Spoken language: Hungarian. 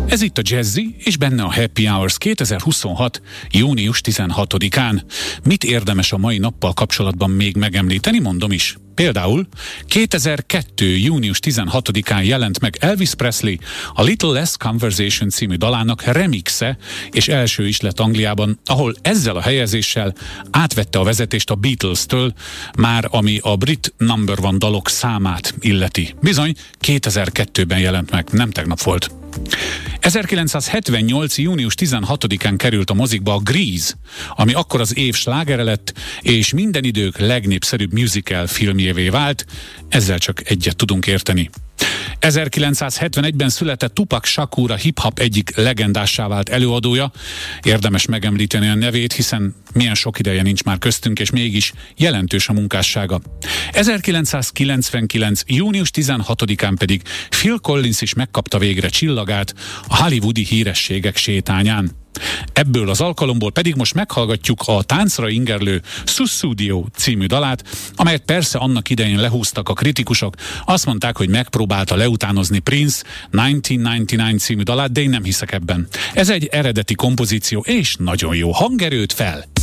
Ez itt a Jazzy, és benne a Happy Hours 2026. június 16-án. Mit érdemes a mai nappal kapcsolatban még megemlíteni, mondom is. Például 2002. június 16-án jelent meg Elvis Presley a Little Less Conversation című dalának remixe, és első is lett Angliában, ahol ezzel a helyezéssel átvette a vezetést a Beatles-től, már ami a brit number one dalok számát illeti. Bizony, 2002-ben jelent meg, nem tegnap volt. 1978. június 16-án került a mozikba a Grease, ami akkor az év slágere lett, és minden idők legnépszerűbb musical filmjévé vált, ezzel csak egyet tudunk érteni. 1971-ben született Tupac Shakur, a hip-hop egyik legendássá vált előadója. Érdemes megemlíteni a nevét, hiszen milyen sok ideje nincs már köztünk, és mégis jelentős a munkássága. 1999. június 16-án pedig Phil Collins is megkapta végre csillagát a hollywoodi hírességek sétányán. Ebből az alkalomból pedig most meghallgatjuk a táncra ingerlő Sussudio című dalát, amelyet persze annak idején lehúztak a kritikusok, azt mondták, hogy megpróbálta leutánozni Prince 1999 című dalát, de én nem hiszek ebben. Ez egy eredeti kompozíció, és nagyon jó hangerőt fel!